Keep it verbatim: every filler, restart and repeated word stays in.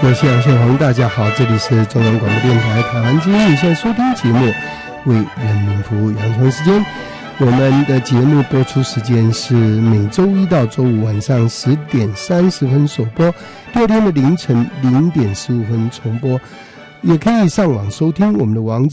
我是杨宪宏，大家好，这里是中央广播电台台湾之音，你现在收听节目为人民服务。杨雄时间，我们的节目播出时间是每周一到周五晚上十点三十分首播，第二天的凌晨零点十五分重播，也可以上网收听我们的网址